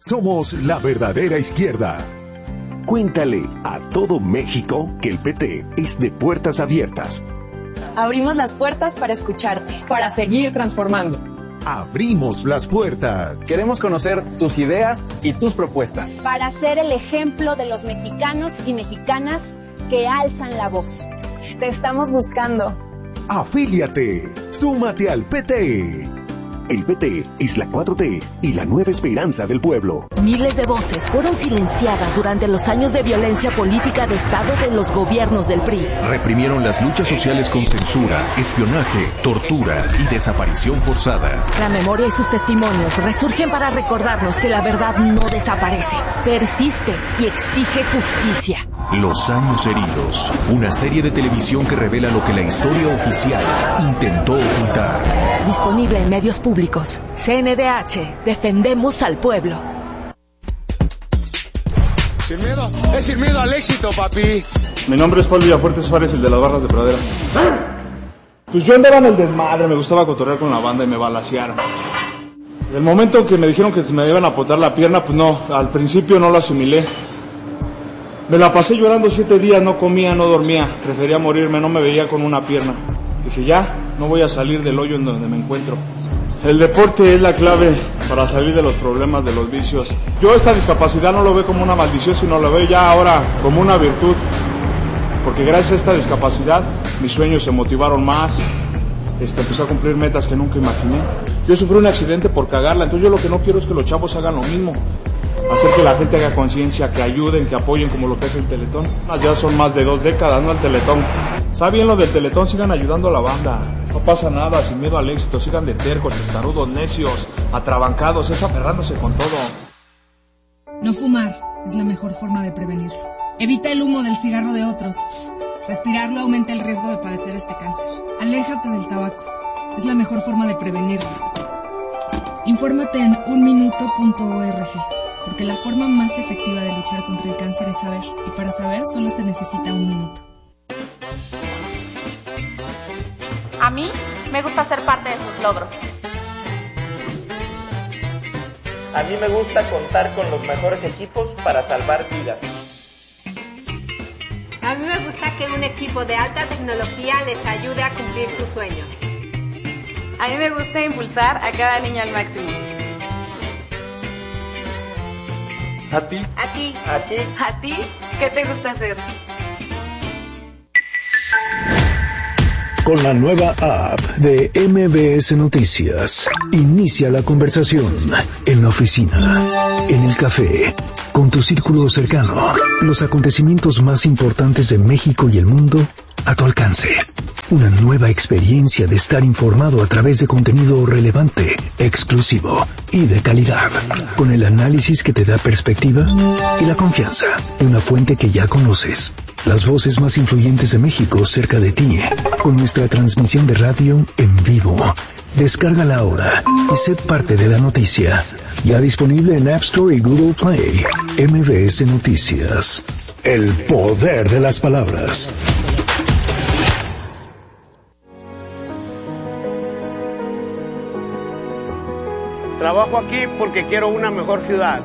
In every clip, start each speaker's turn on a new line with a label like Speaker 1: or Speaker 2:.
Speaker 1: Somos la verdadera izquierda. Cuéntale a todo México que el PT es de puertas abiertas.
Speaker 2: Abrimos las puertas para escucharte, para seguir transformando.
Speaker 1: Abrimos las puertas.
Speaker 3: Queremos conocer tus ideas y tus propuestas.
Speaker 4: Para ser el ejemplo de los mexicanos y mexicanas que alzan la voz.
Speaker 2: Te estamos buscando.
Speaker 1: Afíliate. Súmate al PT. El PT es la 4T y la nueva esperanza del pueblo.
Speaker 5: Miles de voces fueron silenciadas durante los años de violencia política de Estado de los gobiernos del PRI.
Speaker 6: Reprimieron las luchas sociales con censura, espionaje, tortura y desaparición forzada.
Speaker 5: La memoria y sus testimonios resurgen para recordarnos que la verdad no desaparece, persiste y exige justicia.
Speaker 6: Los años heridos, una serie de televisión que revela lo que la historia oficial intentó ocultar.
Speaker 5: Disponible en medios públicos. CNDH, defendemos al pueblo.
Speaker 7: Sin miedo, es sin miedo al éxito, papi.
Speaker 8: Mi nombre es Paul Villafuerte Suárez, el de las barras de praderas. Pues yo andaba en el desmadre, me gustaba cotorrear con la banda y me balacearon. El momento que me dijeron que me iban a apotar la pierna, pues no, al principio no lo asimilé. Me la pasé llorando 7 días, no comía, no dormía, prefería morirme, no me veía con una pierna. Dije, ya, no voy a salir del hoyo en donde me encuentro. El deporte es la clave para salir de los problemas, de los vicios. Yo esta discapacidad no lo veo como una maldición, sino lo veo ya ahora como una virtud. Porque gracias a esta discapacidad, mis sueños se motivaron más, empecé a cumplir metas que nunca imaginé. Yo sufrí un accidente por cagarla, entonces yo lo que no quiero es que los chavos hagan lo mismo. Hacer que la gente haga conciencia, que ayuden, que apoyen como lo que hace el Teletón. Ya son más de 2 décadas, ¿no? El Teletón. Está bien lo del Teletón, sigan ayudando a la banda. No pasa nada, sin miedo al éxito, sigan de tercos, testarudos, necios, atrabancados, es aferrándose con todo.
Speaker 9: No fumar es la mejor forma de prevenirlo. Evita el humo del cigarro de otros. Respirarlo aumenta el riesgo de padecer este cáncer. Aléjate del tabaco, es la mejor forma de prevenirlo. Infórmate en unminuto.org. Porque la forma más efectiva de luchar contra el cáncer es saber, y para saber solo se necesita 1 minuto.
Speaker 10: A mí me gusta ser parte de sus logros.
Speaker 11: A mí me gusta contar con los mejores equipos para salvar vidas.
Speaker 12: A mí me gusta que un equipo de alta tecnología les ayude a cumplir sus sueños.
Speaker 13: A mí me gusta impulsar a cada niño al máximo.
Speaker 11: ¿A ti?
Speaker 13: ¿A ti?
Speaker 11: ¿A ti?
Speaker 13: ¿A ti? ¿Qué te gusta hacer?
Speaker 1: Con la nueva app de MBS Noticias, inicia la conversación en la oficina, en el café, con tu círculo cercano. Los acontecimientos más importantes de México y el mundo a tu alcance. Una nueva experiencia de estar informado a través de contenido relevante, exclusivo y de calidad. Con el análisis que te da perspectiva y la confianza de una fuente que ya conoces. Las voces más influyentes de México cerca de ti. Con nuestra transmisión de radio en vivo. Descárgala ahora y sé parte de la noticia. Ya disponible en App Store y Google Play. MBS Noticias. El poder de las palabras.
Speaker 14: Trabajo aquí porque quiero una mejor ciudad.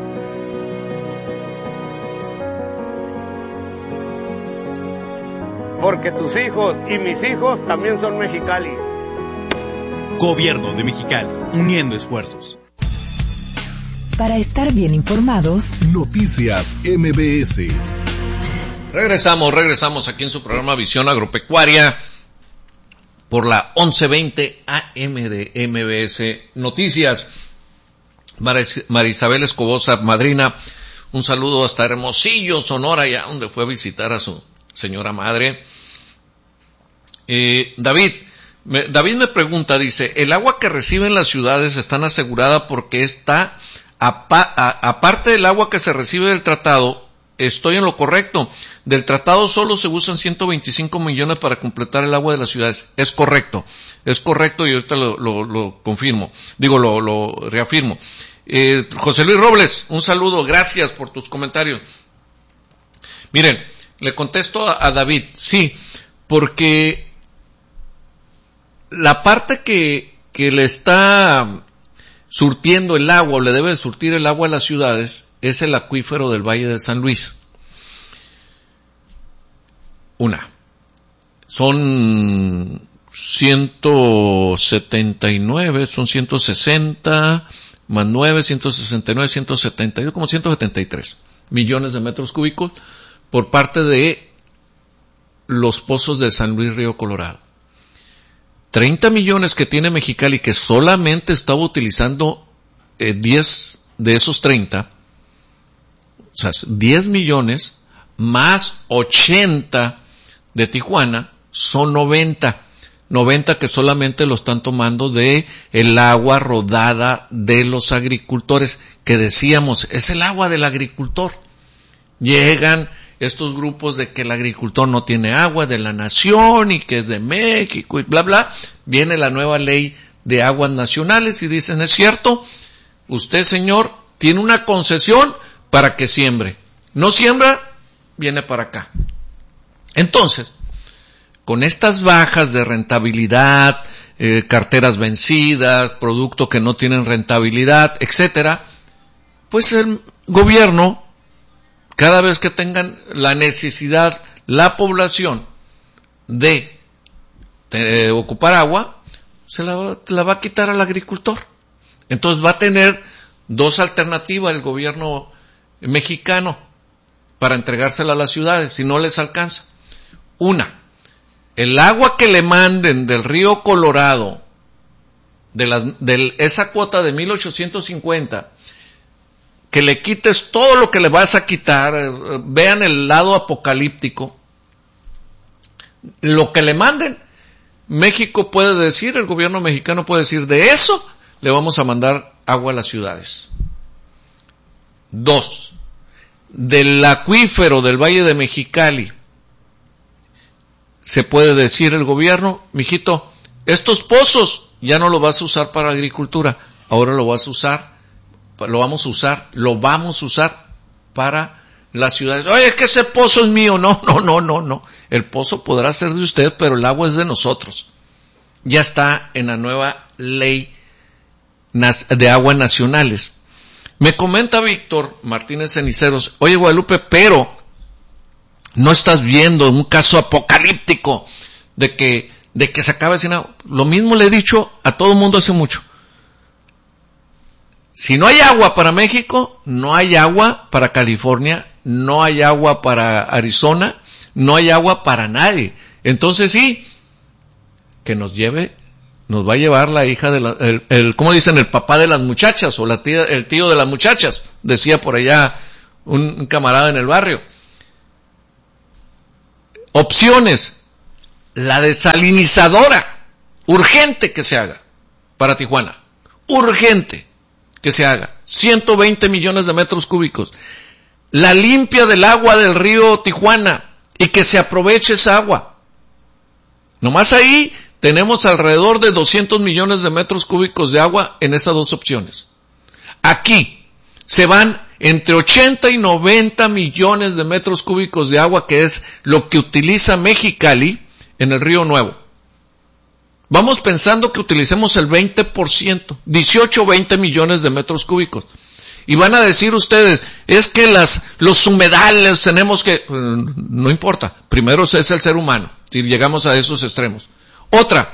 Speaker 14: Porque tus hijos y mis hijos también son Mexicali.
Speaker 15: Gobierno de Mexicali, uniendo esfuerzos.
Speaker 16: Para estar bien informados,
Speaker 1: Noticias MBS.
Speaker 17: Regresamos aquí en su programa Visión Agropecuaria por la 1120 AM de MBS Noticias. María Isabel Escobosa, madrina, un saludo hasta Hermosillo, Sonora, allá donde fue a visitar a su señora madre. David me pregunta, dice, ¿el agua que reciben las ciudades están asegurada porque está, aparte del agua que se recibe del tratado, estoy en lo correcto? Del tratado solo se usan 125 millones para completar el agua de las ciudades. Es correcto y ahorita lo confirmo, lo reafirmo. José Luis Robles, un saludo, gracias por tus comentarios. Miren, le contesto a David, sí, porque la parte que le está surtiendo el agua, o le debe de surtir el agua a las ciudades, es el acuífero del Valle de San Luis. Son 179, son 160, más 9, 169, 172, como 173 millones de metros cúbicos por parte de los pozos de San Luis Río Colorado. 30 millones que tiene Mexicali, que solamente estaba utilizando 10 de esos 30, o sea, 10 millones más 80 de Tijuana, son 90 que solamente lo están tomando de el agua rodada de los agricultores, que decíamos, es el agua del agricultor. Llegan estos grupos de que el agricultor no tiene agua, de la nación y que es de México y bla bla. Viene la nueva ley de aguas nacionales y dicen, es cierto, usted señor tiene una concesión para que siembre. No siembra, viene para acá. Entonces, con estas bajas de rentabilidad, carteras vencidas, productos que no tienen rentabilidad, etcétera, pues el gobierno, cada vez que tengan la necesidad, la población de ocupar agua, se la va a quitar al agricultor. Entonces va a tener dos alternativas el gobierno mexicano para entregársela a las ciudades, si no les alcanza. Una, el agua que le manden del río Colorado, de esa cuota de 1,850, que le quites todo lo que le vas a quitar, vean el lado apocalíptico, lo que le manden, México puede decir, el gobierno mexicano puede decir, de eso le vamos a mandar agua a las ciudades. 2, del acuífero del Valle de Mexicali, se puede decir el gobierno, mijito, estos pozos ya no los vas a usar para agricultura, ahora lo vamos a usar para las ciudades. Oye, es que ese pozo es mío. No. El pozo podrá ser de usted, pero el agua es de nosotros. Ya está en la nueva ley de aguas nacionales. Me comenta Víctor Martínez Ceniceros, oye Guadalupe, pero no estás viendo un caso apocalíptico de que se acabe sin agua. Lo mismo le he dicho a todo el mundo hace mucho. Si no hay agua para México, no hay agua para California, no hay agua para Arizona, no hay agua para nadie. Entonces sí, que nos va a llevar la hija de ¿cómo dicen? El papá de las muchachas, o la tía, el tío de las muchachas, decía por allá un camarada en el barrio. Opciones, la desalinizadora, urgente que se haga para Tijuana, urgente que se haga, 120 millones de metros cúbicos, la limpia del agua del río Tijuana y que se aproveche esa agua. Nomás ahí tenemos alrededor de 200 millones de metros cúbicos de agua en esas dos opciones. Aquí se van entre 80 y 90 millones de metros cúbicos de agua, que es lo que utiliza Mexicali en el Río Nuevo. Vamos pensando que utilicemos el 20%, 18 o 20 millones de metros cúbicos. Y van a decir ustedes, es que los humedales tenemos que, no importa, primero es el ser humano, si llegamos a esos extremos. Otra,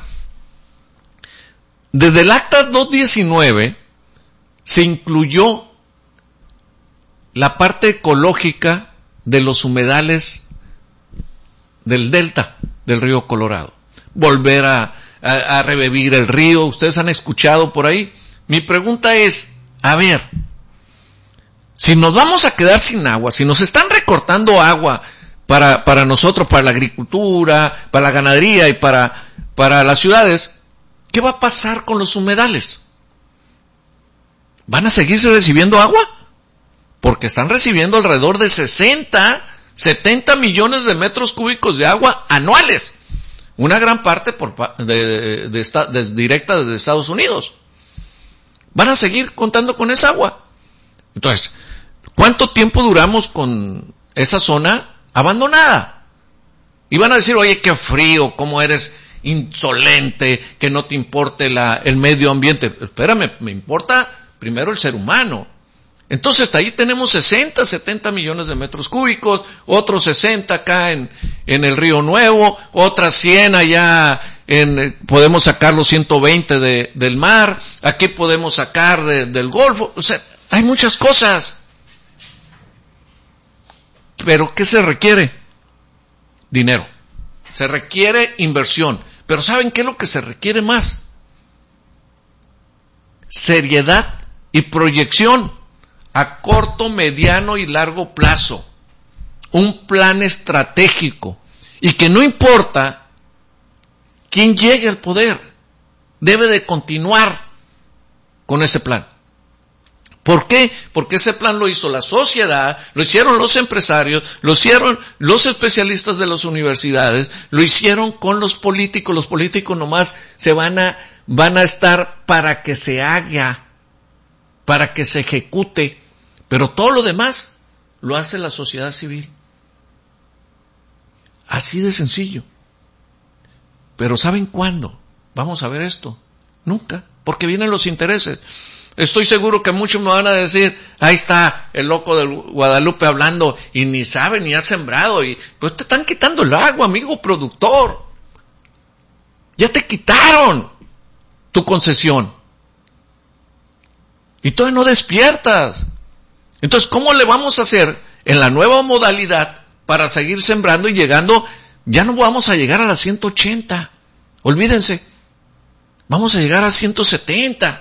Speaker 17: desde el Acta 219 se incluyó la parte ecológica de los humedales del delta del río Colorado. Volver a revivir el río, ustedes han escuchado por ahí. Mi pregunta es, a ver, si nos vamos a quedar sin agua, si nos están recortando agua para nosotros, para la agricultura, para la ganadería y para las ciudades, ¿qué va a pasar con los humedales? ¿Van a seguirse recibiendo agua? Porque están recibiendo alrededor de 60, 70 millones de metros cúbicos de agua anuales. Una gran parte directa desde Estados Unidos. Van a seguir contando con esa agua. Entonces, ¿cuánto tiempo duramos con esa zona abandonada? Y van a decir, oye, qué frío, ¿cómo eres insolente, que no te importe el medio ambiente. Espérame, me importa primero el ser humano. Entonces ahí tenemos 60, 70 millones de metros cúbicos, otros 60 acá en el Río Nuevo, otras 100 allá podemos sacar los 120 del mar, aquí podemos sacar del Golfo. O sea, hay muchas cosas. Pero ¿qué se requiere? Dinero. Se requiere inversión. Pero ¿saben qué es lo que se requiere más? Seriedad y proyección a corto, mediano y largo plazo. Un plan estratégico. Y que no importa quién llegue al poder, debe de continuar con ese plan. ¿Por qué? Porque ese plan lo hizo la sociedad, lo hicieron los empresarios, lo hicieron los especialistas de las universidades, lo hicieron con los políticos. Los políticos nomás van a estar para que se haga, para que se ejecute, pero todo lo demás lo hace la sociedad civil. Así de sencillo. Pero ¿saben cuándo vamos a ver esto? Nunca, porque vienen los intereses. Estoy seguro que muchos me van a decir, ahí está el loco del Guadalupe hablando, y ni sabe ni ha sembrado, y pues te están quitando el agua, amigo productor. Ya te quitaron tu concesión. Y todavía no despiertas. Entonces, ¿cómo le vamos a hacer en la nueva modalidad para seguir sembrando y llegando? Ya no vamos a llegar a las 180. Olvídense. Vamos a llegar a 170.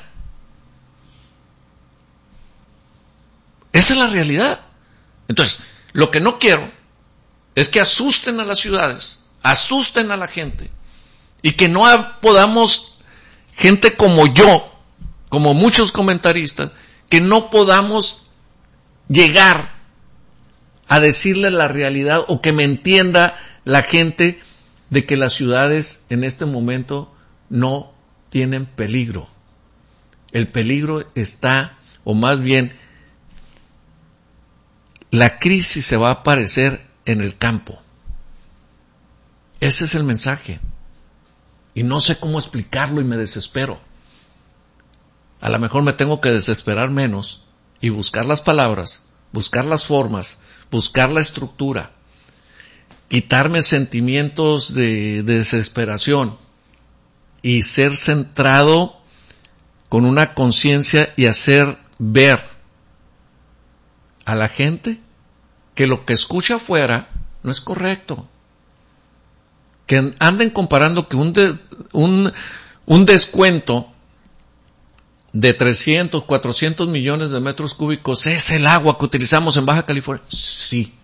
Speaker 17: Esa es la realidad. Entonces, lo que no quiero es que asusten a las ciudades, asusten a la gente, y que no podamos, gente como yo, como muchos comentaristas, que no podamos llegar a decirle la realidad, o que me entienda la gente de que las ciudades en este momento no tienen peligro. El peligro está, o más bien, la crisis se va a aparecer en el campo. Ese es el mensaje. Y no sé cómo explicarlo y me desespero. A lo mejor me tengo que desesperar menos y buscar las palabras, buscar las formas, buscar la estructura, quitarme sentimientos de desesperación y ser centrado con una conciencia y hacer ver a la gente que lo que escucha afuera no es correcto. Que anden comparando que un descuento de 300, 400 millones de metros cúbicos es el agua que utilizamos en Baja California. Sí.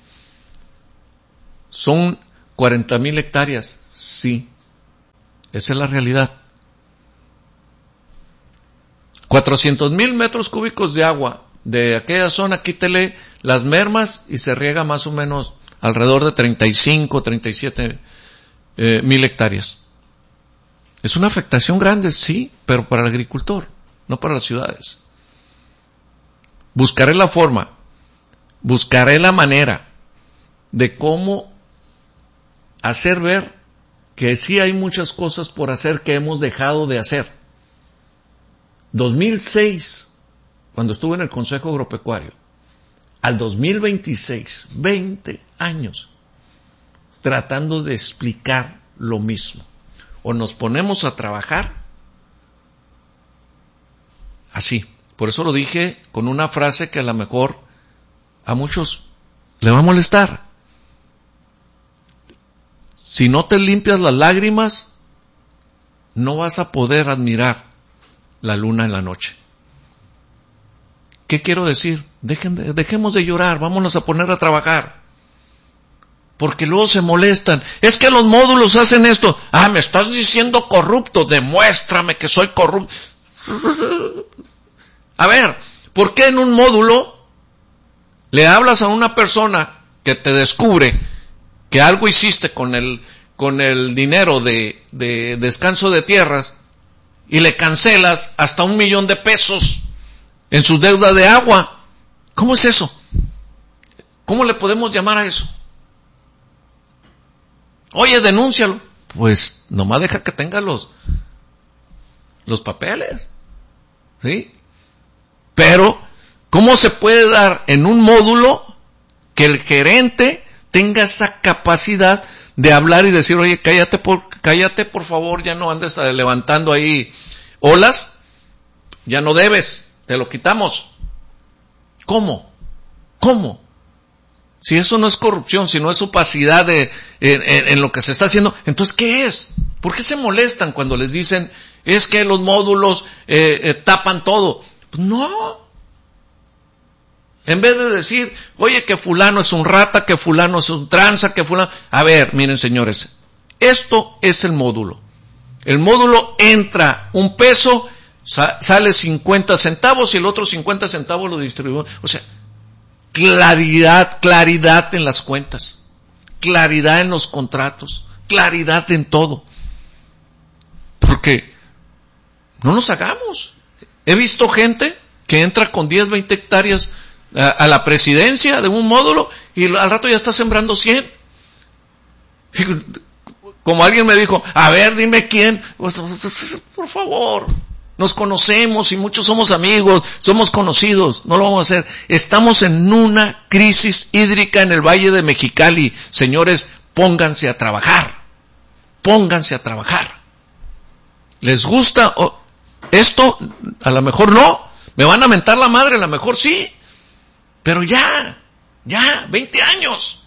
Speaker 17: Son 40,000 hectáreas. Sí. Esa es la realidad. 400,000 metros cúbicos de agua de aquella zona, quítele las mermas y se riega más o menos alrededor de 35, 37 mil hectáreas. Es una afectación grande, sí, pero para el agricultor, no para las ciudades. Buscaré la forma, buscaré la manera de cómo hacer ver que sí hay muchas cosas por hacer que hemos dejado de hacer. 2006, cuando estuve en el Consejo Agropecuario, al 2026, 20 años, tratando de explicar lo mismo. O nos ponemos a trabajar así. Por eso lo dije con una frase que a lo mejor a muchos le va a molestar. Si no te limpias las lágrimas, no vas a poder admirar la luna en la noche. ¿Qué quiero decir? Dejemos de llorar, vámonos a poner a trabajar. Porque luego se molestan. Es que los módulos hacen esto. Ah, me estás diciendo corrupto, demuéstrame que soy corrupto. A ver, ¿por qué en un módulo le hablas a una persona que te descubre que algo hiciste con el dinero de descanso de tierras y le cancelas hasta $1,000,000 de pesos en su deuda de agua? ¿Cómo es eso? ¿Cómo le podemos llamar a eso? Oye, denúncialo. pues nomás deja que tenga los papeles, ¿sí? Pero, ¿cómo se puede dar en un módulo que el gerente tenga esa capacidad de hablar y decir, oye, cállate por favor, ya no andes levantando ahí olas, ya no debes, te lo quitamos? ¿Cómo? Si eso no es corrupción, si no es opacidad en lo que se está haciendo, entonces ¿qué es? ¿Por qué se molestan cuando les dicen, es que los módulos tapan todo? Pues no. En vez de decir, oye, que fulano es un rata, que fulano es un tranza, que fulano... A ver, miren señores, esto es el módulo. El módulo entra un peso, sale 50 centavos y el otro 50 centavos lo distribuimos. O sea, claridad en las cuentas, claridad en los contratos, claridad en todo. Porque no nos hagamos. He visto gente que entra con 10, 20 hectáreas a la presidencia de un módulo y al rato ya está sembrando 100. Como alguien me dijo, a ver, dime quién. Por favor, nos conocemos y muchos somos amigos, somos conocidos, no lo vamos a hacer. Estamos en una crisis hídrica en el Valle de Mexicali. Señores, pónganse a trabajar. ¿Les gusta esto? A lo mejor no. Me van a mentar la madre, a lo mejor sí. Pero ya, 20 años.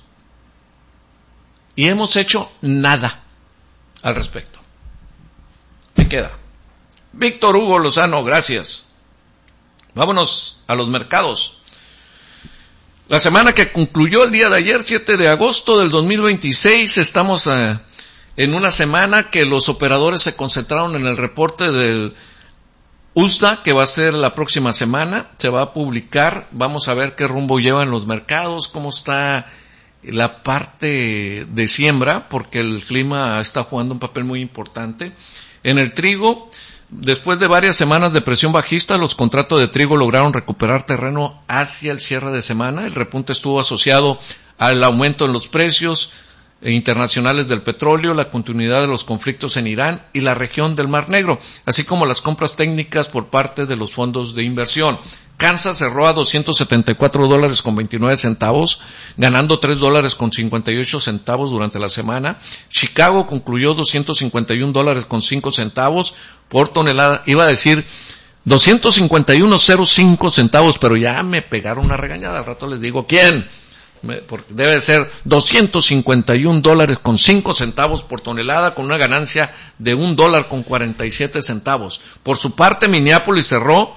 Speaker 17: Y hemos hecho nada al respecto. ¿Qué queda? Víctor Hugo Lozano, gracias. Vámonos a los mercados. La semana que concluyó el día de ayer, 7 de agosto del 2026, estamos en una semana que los operadores se concentraron en el reporte del USDA, que va a ser la próxima semana, se va a publicar, vamos a ver qué rumbo llevan los mercados, cómo está la parte de siembra, porque el clima está jugando un papel muy importante. En el trigo, después de varias semanas de presión bajista, los contratos de trigo lograron recuperar terreno hacia el cierre de semana. El repunte estuvo asociado al aumento en los precios internacionales del petróleo, la continuidad de los conflictos en Irán y la región del Mar Negro, así como las compras técnicas por parte de los fondos de inversión. Kansas cerró a $274.29, ganando $3.58 durante la semana. Chicago concluyó $251.05 por tonelada. Iba a decir 251.05 centavos, pero ya me pegaron una regañada. Al rato les digo quién. Porque debe ser $251.05 por tonelada, con una ganancia de $1.47. Por su parte, Minneapolis cerró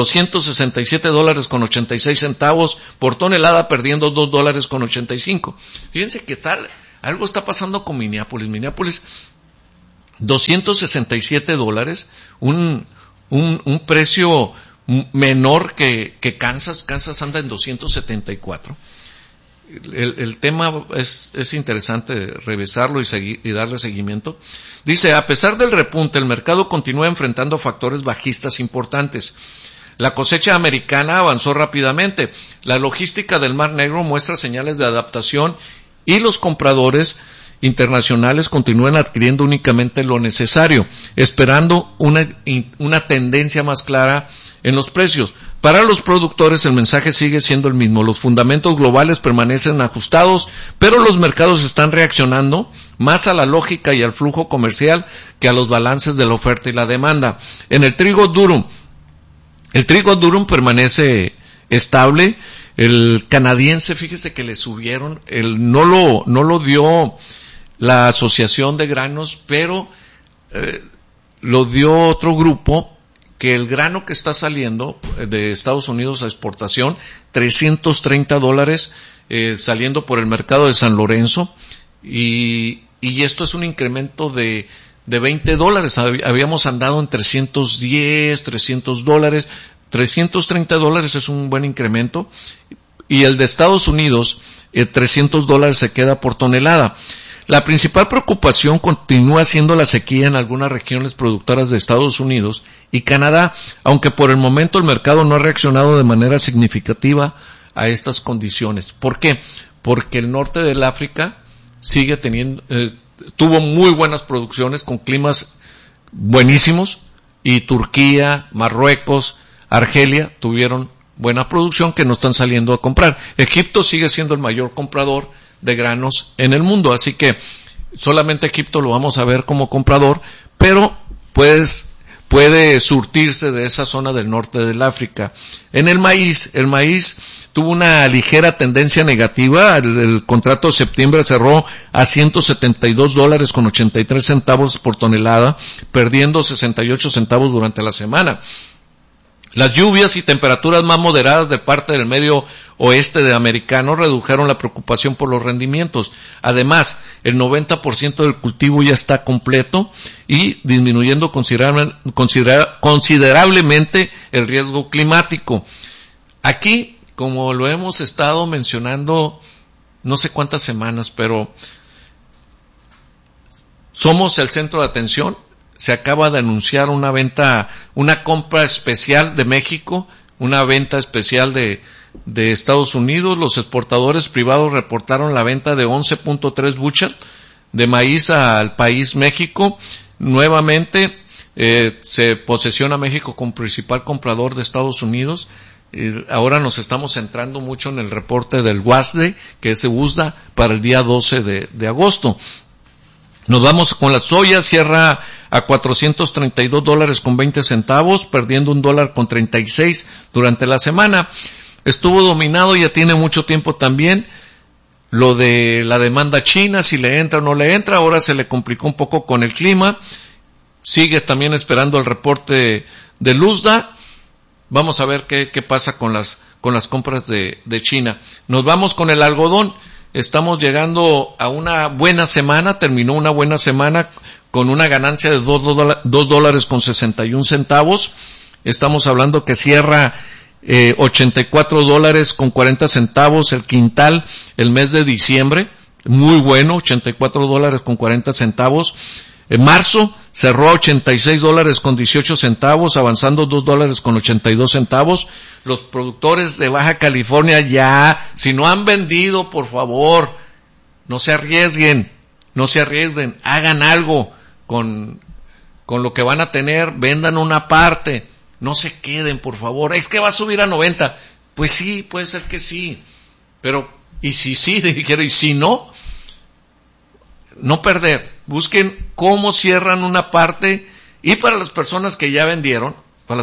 Speaker 17: $267.86 por tonelada, perdiendo $2.85. Fíjense que algo está pasando con Minneapolis. Minneapolis, $267, un precio menor que Kansas. Kansas anda en 274. El tema es interesante revisarlo y darle seguimiento. Dice, a pesar del repunte, el mercado continúa enfrentando factores bajistas importantes. La cosecha americana avanzó rápidamente. La logística del Mar Negro muestra señales de adaptación y los compradores internacionales continúan adquiriendo únicamente lo necesario, esperando una tendencia más clara en los precios. Para los productores el mensaje sigue siendo el mismo. Los fundamentos globales permanecen ajustados, pero los mercados están reaccionando más a la lógica y al flujo comercial que a los balances de la oferta y la demanda. En el trigo durum permanece estable. El canadiense, fíjese que le subieron, no lo dio la Asociación de Granos, pero lo dio otro grupo, que el grano que está saliendo de Estados Unidos a exportación, $330 saliendo por el mercado de San Lorenzo, y esto es un incremento de $20. Habíamos andado en $310, $300, $330 es un buen incremento, y el de Estados Unidos, $300 se queda por tonelada. La principal preocupación continúa siendo la sequía en algunas regiones productoras de Estados Unidos y Canadá, aunque por el momento el mercado no ha reaccionado de manera significativa a estas condiciones. ¿Por qué? Porque el norte del África sigue tuvo muy buenas producciones con climas buenísimos, y Turquía, Marruecos, Argelia tuvieron buena producción que no están saliendo a comprar. Egipto sigue siendo el mayor comprador de granos en el mundo, así que solamente Egipto lo vamos a ver como comprador, pero puede surtirse de esa zona del norte del África. En el maíz tuvo una ligera tendencia negativa. El contrato de septiembre cerró a $172.83 por tonelada, perdiendo 68 centavos durante la semana. Las lluvias y temperaturas más moderadas de parte del medio oeste de americano redujeron la preocupación por los rendimientos. Además, el 90% del cultivo ya está completo y disminuyendo considerablemente el riesgo climático. Aquí, como lo hemos estado mencionando no sé cuántas semanas, pero somos el centro de atención. Se acaba de anunciar una compra especial de México, una venta especial de Estados Unidos. Los exportadores privados reportaron la venta de 11.3 bushel de maíz al país México. Nuevamente, se posesiona México como principal comprador de Estados Unidos. Ahora nos estamos centrando mucho en el reporte del WASDE, que se USDA, para el día 12 de agosto. Nos vamos con la soya, cierra a $432.20, perdiendo $1.36 durante la semana. Estuvo dominado, ya tiene mucho tiempo también, lo de la demanda china, si le entra o no le entra. Ahora se le complicó un poco con el clima. Sigue también esperando el reporte de USDA. Vamos a ver qué pasa con las compras de China. Nos vamos con el algodón. Estamos llegando a una buena semana, terminó una buena semana con una ganancia de $2.61. Estamos hablando que cierra $84.40 el quintal el mes de diciembre. Muy bueno, $84.40. En marzo cerró a $86.18, avanzando $2.82. Los productores de Baja California ya, si no han vendido, por favor, no se arriesguen, hagan algo con lo que van a tener, vendan una parte, no se queden, por favor. Es que va a subir a 90. Pues sí, puede ser que sí, pero, y si sí, y si no perder. Busquen cómo cierran una parte, y para las personas que ya vendieron,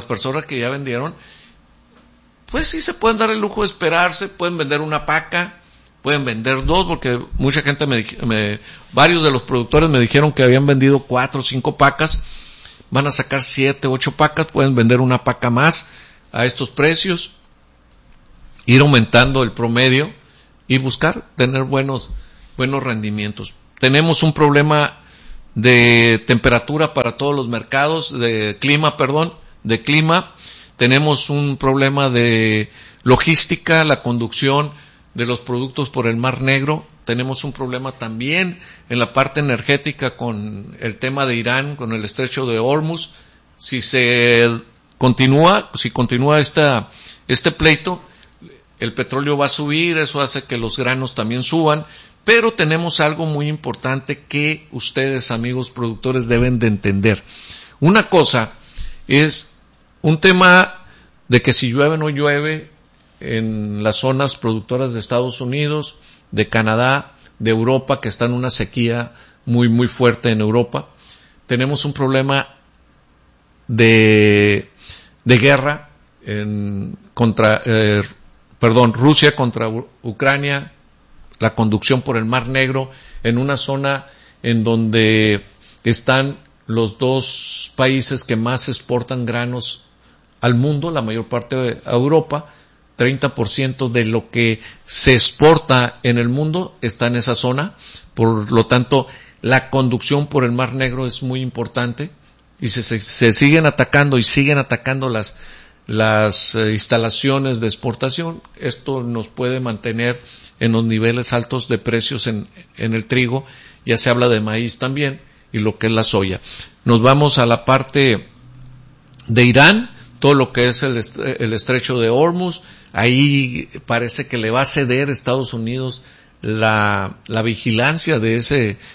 Speaker 17: pues sí se pueden dar el lujo de esperarse, pueden vender una paca, pueden vender dos, porque mucha gente varios de los productores me dijeron que habían vendido 4 o 5 pacas, van a sacar 7, 8 pacas, pueden vender una paca más a estos precios, ir aumentando el promedio y buscar tener buenos rendimientos. Tenemos un problema de temperatura para todos los mercados, de clima. Tenemos un problema de logística, la conducción de los productos por el Mar Negro. Tenemos un problema también en la parte energética con el tema de Irán, con el estrecho de Hormuz. Si continúa este pleito, el petróleo va a subir, eso hace que los granos también suban. Pero tenemos algo muy importante que ustedes, amigos productores, deben de entender. Una cosa es un tema de que si llueve o no llueve en las zonas productoras de Estados Unidos, de Canadá, de Europa, que está en una sequía muy, muy fuerte en Europa. Tenemos un problema de guerra Rusia contra Ucrania, la conducción por el Mar Negro, en una zona en donde están los dos países que más exportan granos al mundo, la mayor parte de Europa. 30% de lo que se exporta en el mundo está en esa zona. Por lo tanto, la conducción por el Mar Negro es muy importante, y se siguen atacando las instalaciones de exportación. Esto nos puede mantener en los niveles altos de precios en el trigo. Ya se habla de maíz también, y lo que es la soya. Nos vamos a la parte de Irán, todo lo que es el estrecho de Hormuz. Ahí parece que le va a ceder Estados Unidos la vigilancia de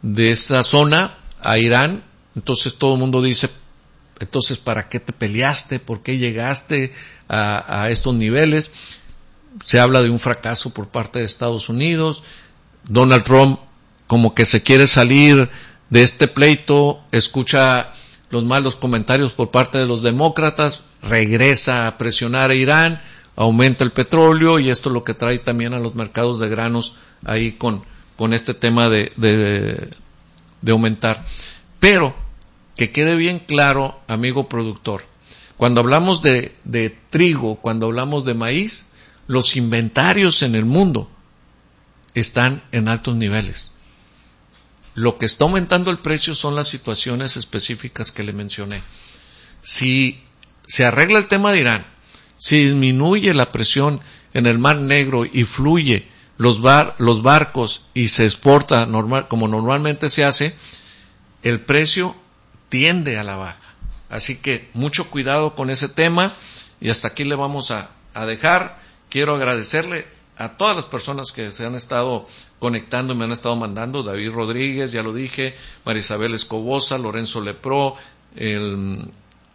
Speaker 17: esa zona a Irán. Entonces todo el mundo dice, entonces ¿para qué te peleaste? ¿Por qué llegaste a estos niveles? Se habla de un fracaso por parte de Estados Unidos. Donald Trump como que se quiere salir de este pleito, escucha los malos comentarios por parte de los demócratas, regresa a presionar a Irán, aumenta el petróleo, y esto es lo que trae también a los mercados de granos ahí con este tema de aumentar. Pero que quede bien claro, amigo productor, cuando hablamos de trigo, cuando hablamos de maíz, los inventarios en el mundo están en altos niveles. Lo que está aumentando el precio son las situaciones específicas que le mencioné. Si se arregla el tema de Irán, si disminuye la presión en el Mar Negro y fluye los barcos y se exporta como normalmente se hace, el precio tiende a la baja. Así que mucho cuidado con ese tema, y hasta aquí le vamos a dejar. Quiero agradecerle a todas las personas que se han estado conectando y me han estado mandando. David Rodríguez, ya lo dije, María Isabel Escobosa, Lorenzo Lepró, ¿quién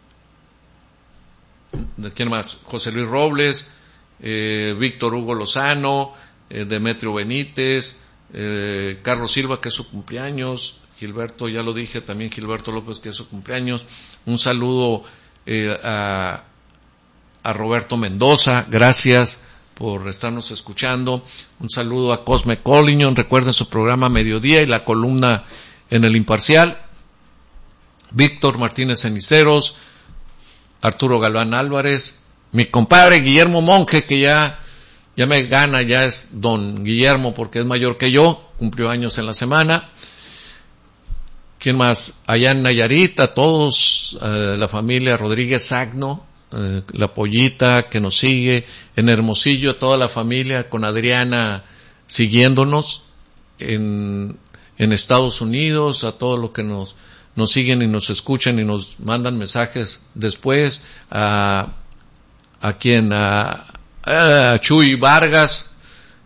Speaker 17: más? José Luis Robles, Víctor Hugo Lozano, Demetrio Benítez, Carlos Silva, que es su cumpleaños, Gilberto, ya lo dije, también Gilberto López, que es su cumpleaños. Un saludo a Roberto Mendoza, gracias por estarnos escuchando. Un saludo a Cosme Collignon, recuerden su programa Mediodía y la columna en El Imparcial. Víctor Martínez Ceniceros, Arturo Galván Álvarez, mi compadre Guillermo Monge, que ya me gana, ya es don Guillermo porque es mayor que yo, cumplió años en la semana. ¿Quién más? Allá en Nayarit, a todos, la familia Rodríguez Agno, la Pollita que nos sigue, en Hermosillo, a toda la familia, con Adriana siguiéndonos, en Estados Unidos, a todos los que nos siguen y nos escuchan y nos mandan mensajes después, a Chuy Vargas,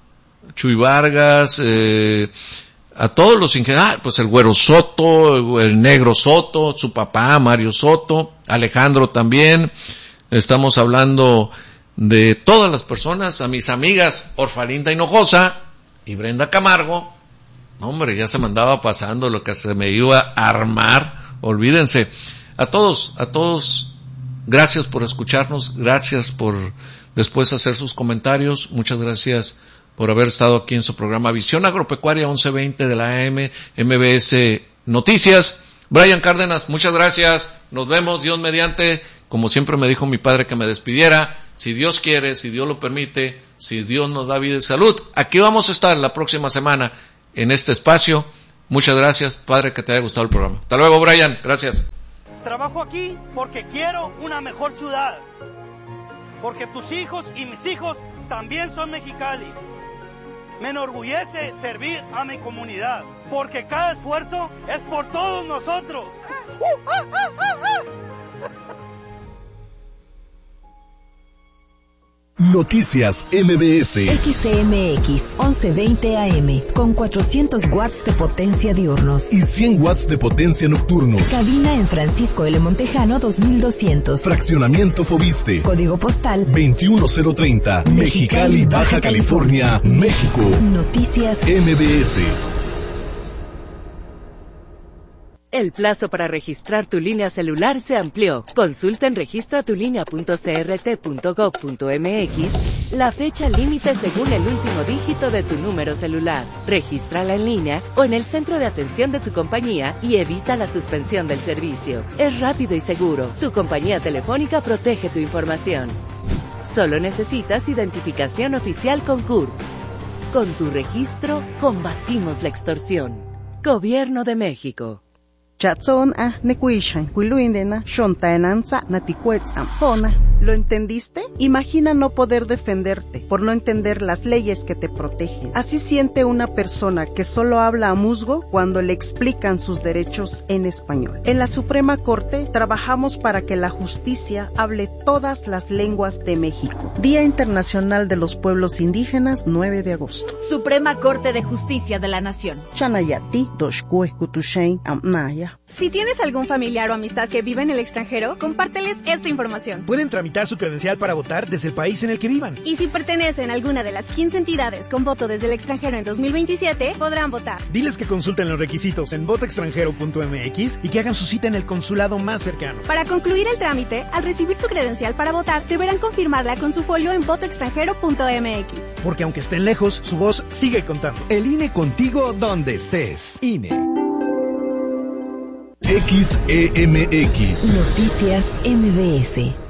Speaker 17: a todos los ingenieros, pues el Güero Soto, el Negro Soto, su papá Mario Soto, Alejandro también. Estamos hablando de todas las personas, a mis amigas Orfalinda Hinojosa y Brenda Camargo. Hombre, ya se me andaba pasando lo que se me iba a armar, olvídense. A todos, gracias por escucharnos, gracias por después hacer sus comentarios, muchas gracias por haber estado aquí en su programa Visión Agropecuaria 1120 de la AM, MBS Noticias. Brian Cárdenas, muchas gracias, nos vemos, Dios mediante. Como siempre me dijo mi padre que me despidiera, si Dios quiere, si Dios lo permite, si Dios nos da vida y salud, aquí vamos a estar la próxima semana en este espacio. Muchas gracias, padre, que te haya gustado el programa. Hasta luego, Brian, gracias.
Speaker 18: Trabajo aquí porque quiero una mejor ciudad, porque tus hijos y mis hijos también son Mexicali. Me enorgullece servir a mi comunidad, porque cada esfuerzo es por todos nosotros.
Speaker 1: Noticias MBS.
Speaker 16: XCMX 1120 AM con 400 watts de potencia diurnos
Speaker 1: y 100 watts de potencia nocturnos.
Speaker 16: Cabina en Francisco L. Montejano 2200.
Speaker 1: Fraccionamiento Fobiste.
Speaker 16: Código postal
Speaker 1: 21030. Mexicali, Baja California, México.
Speaker 16: Noticias
Speaker 1: MBS.
Speaker 19: El plazo para registrar tu línea celular se amplió. Consulta en registratulínea.crt.gov.mx la fecha límite según el último dígito de tu número celular. Regístrala en línea o en el centro de atención de tu compañía y evita la suspensión del servicio. Es rápido y seguro. Tu compañía telefónica protege tu información. Solo necesitas identificación oficial con CURP. Con tu registro, combatimos la extorsión. Gobierno de México.
Speaker 20: Chatson a nekuishan, kuiluindena, shontaenanza, naticuetz ampona. ¿Lo entendiste? Imagina no poder defenderte por no entender las leyes que te protegen. Así siente una persona que solo habla a musgo cuando le explican sus derechos en español. En la Suprema Corte trabajamos para que la justicia hable todas las lenguas de México. Día Internacional de los Pueblos Indígenas, 9 de agosto.
Speaker 5: Suprema Corte de Justicia de la Nación.
Speaker 20: Chanayati, Doshkueskutushain, Amnaya.
Speaker 21: Si tienes algún familiar o amistad que vive en el extranjero, compárteles esta información.
Speaker 22: Pueden tramitar su credencial para votar desde el país en el que vivan.
Speaker 21: Y si pertenecen a alguna de las 15 entidades con voto desde el extranjero en 2027, podrán votar.
Speaker 22: Diles que consulten los requisitos en votoextranjero.mx y que hagan su cita en el consulado más cercano.
Speaker 21: Para concluir el trámite, al recibir su credencial para votar, deberán confirmarla con su folio en votoextranjero.mx.
Speaker 22: Porque aunque estén lejos, su voz sigue contando.
Speaker 1: El INE contigo donde estés. INE. XEMX.
Speaker 16: Noticias MBS.